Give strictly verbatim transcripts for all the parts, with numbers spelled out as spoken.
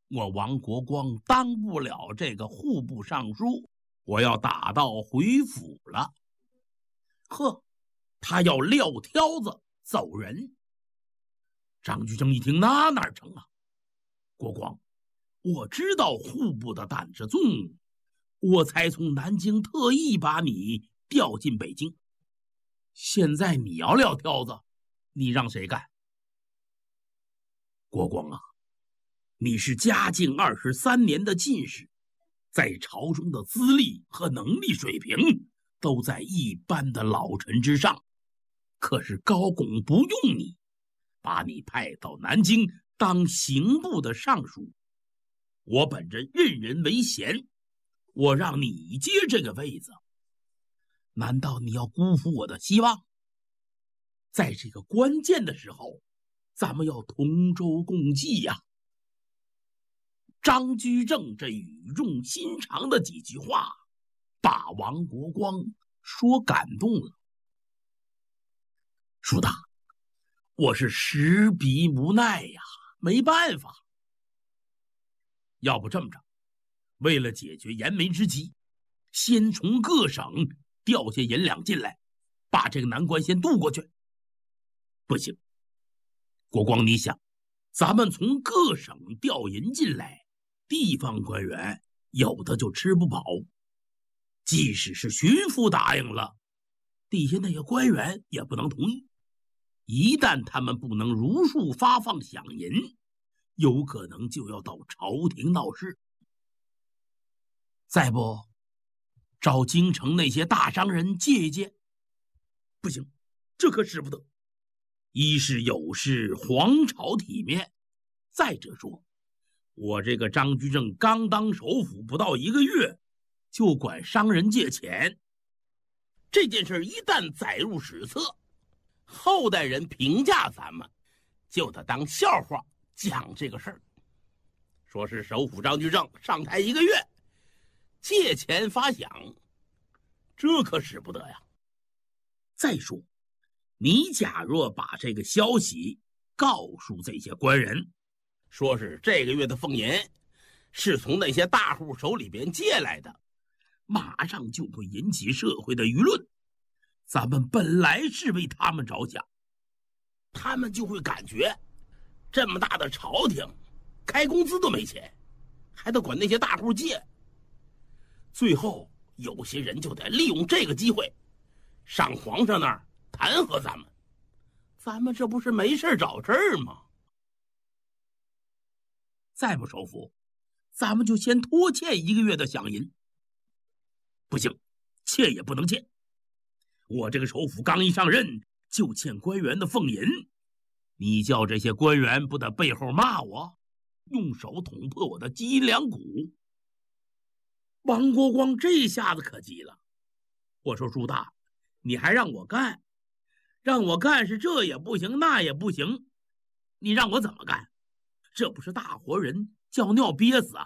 我王国光当不了这个户部尚书，我要打道回府了。呵，他要撂挑子走人。张居正一听，那哪成啊？国光，我知道户部的胆子重，我才从南京特意把你调进北京。现在你要撂挑子，你让谁干？国光啊，你是嘉靖二十三年的进士，在朝中的资历和能力水平都在一般的老臣之上，可是高拱不用你，把你派到南京当刑部的尚书。我本着任人唯贤，我让你接这个位子，难道你要辜负我的希望？在这个关键的时候，咱们要同舟共济呀！张居正这语重心长的几句话，把王国光说感动了。叔大，我是实逼无奈呀，没办法。要不这么着，为了解决燃眉之急，先从各省调些银两进来，把这个难关先渡过去。不行，国光，你想，咱们从各省调银进来，地方官员有的就吃不饱，即使是巡抚答应了，底下那些官员也不能同意。一旦他们不能如数发放饷银，有可能就要到朝廷闹事。再不找京城那些大商人借一借，不行，这可使不得。一是有失皇朝体面，再者说，我这个张居正刚当首辅不到一个月，就管商人借钱，这件事一旦载入史册，后代人评价咱们就得当笑话讲这个事儿，说是首辅张居正上台一个月借钱发饷，这可使不得呀。再说，你假若把这个消息告诉这些官人，说是这个月的俸银是从那些大户手里边借来的，马上就会引起社会的舆论。咱们本来是为他们着想，他们就会感觉这么大的朝廷开工资都没钱，还得管那些大户借。最后有些人就得利用这个机会上皇上那儿弹劾咱们，咱们这不是没事找事儿吗？再不首府，咱们就先拖欠一个月的饷银。不行，欠也不能欠。我这个首辅刚一上任就欠官员的俸银，你叫这些官员不得背后骂我，用手捅破我的脊梁骨？王国光这下子可急了。我说朱大，你还让我干？让我干是这也不行那也不行，你让我怎么干？这不是大活人叫尿憋死啊！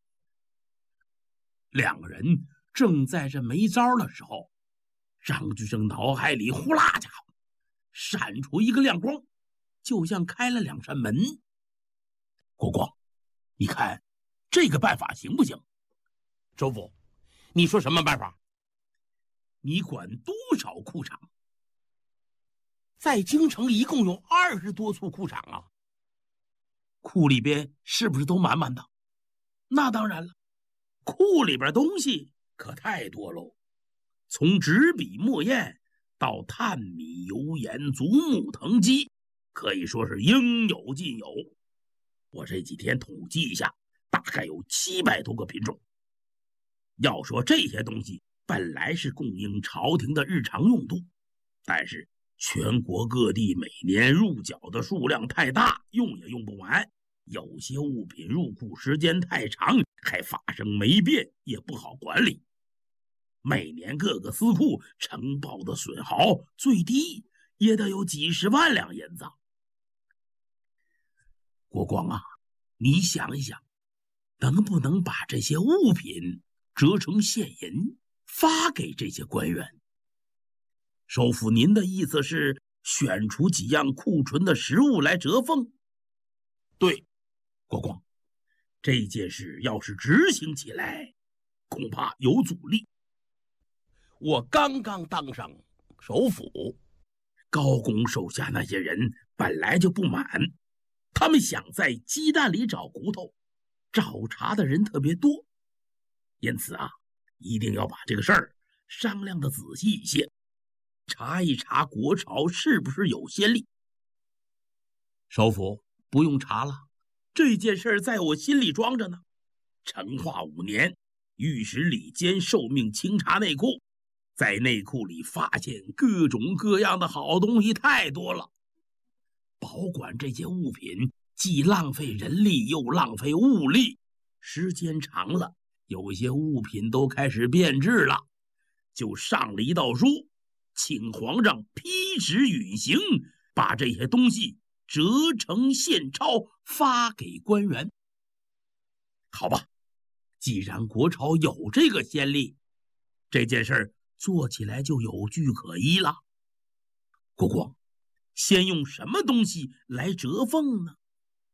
两个人正在这没招的时候，张居正脑海里呼啦家伙闪出一个亮光，就像开了两扇门。国光，你看这个办法行不行？周府，你说什么办法？你管多少库场？在京城一共有二十多处库场啊，库里边是不是都满满的？那当然了，库里边东西可太多喽，从纸笔墨砚到炭米油盐竹木藤鸡，可以说是应有尽有。我这几天统计一下，大概有七百多个品种。要说这些东西本来是供应朝廷的日常用度，但是全国各地每年入缴的数量太大，用也用不完，有些物品入库时间太长，还发生霉变，也不好管理。每年各个司库呈报的损耗最低也得有几十万两银子。国光啊，你想一想，能不能把这些物品折成现银发给这些官员？首辅，您的意思是选出几样库存的食物来折俸？对，国光， 这件事要是执行起来，恐怕有阻力。我刚刚当上首辅，高公手下那些人本来就不满，他们想在鸡蛋里找骨头，找茬的人特别多，因此啊，一定要把这个事儿商量的仔细一些，查一查国朝是不是有先例。首辅，不用查了，这件事在我心里装着呢。成化五年，御史李坚受命清查内库，在内库里发现各种各样的好东西太多了。保管这些物品既浪费人力又浪费物力，时间长了，有些物品都开始变质了，就上了一道书，请皇上批旨允行，把这些东西折成现钞发给官员。好吧，既然国朝有这个先例，这件事做起来就有据可依了。国公，先用什么东西来折俸呢？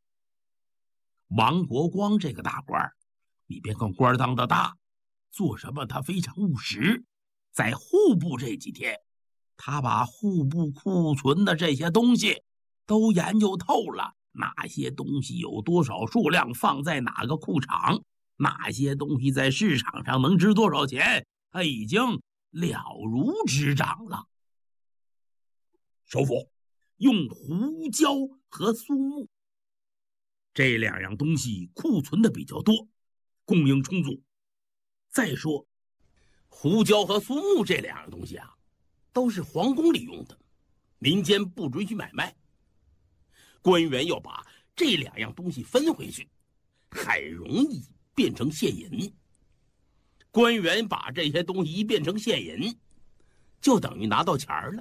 王国光这个大官，你别看官当的大，做什么他非常务实。在户部这几天，他把户部库存的这些东西都研究透了，哪些东西有多少数量放在哪个库场，哪些东西在市场上能值多少钱，他已经了如指掌了。首辅，用胡椒和苏木这两样东西库存的比较多，供应充足。再说胡椒和苏木这两样东西啊，都是皇宫里用的，民间不准许买卖。官员要把这两样东西分回去，很容易变成现银。官员把这些东西一变成现银，就等于拿到钱了。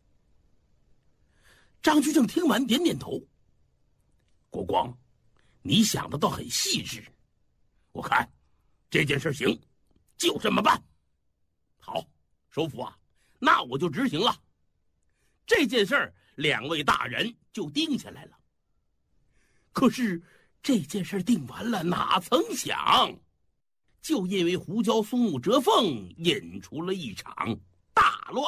张居正听完点点头。国光，你想的倒很细致，我看这件事行，就这么办。好，首辅啊，那我就执行了。这件事两位大人就定下来了。可是这件事定完了，哪曾想，就因为胡椒苏木折俸，引出了一场